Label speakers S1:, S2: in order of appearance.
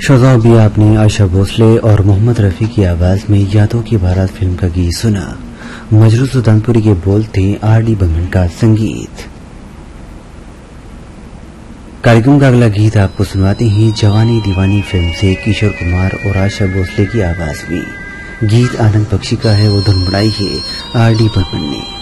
S1: श्रोताओं, भी आपने आयशा भोसले और मोहम्मद रफी की आवाज में यादों की बारात फिल्म का गीत सुना। मजरू सुल्तानपुरी के बोल थे आर.डी. बर्मन का संगीत। कार्यक्रम का अगला गीत आपको सुनवाते हैं जवानी दीवानी फिल्म से किशोर कुमार और आयशा भोसले की आवाज में। गीत आनंद बख्शी का है, वो धुन बनाई है आर.डी. बर्मन ने।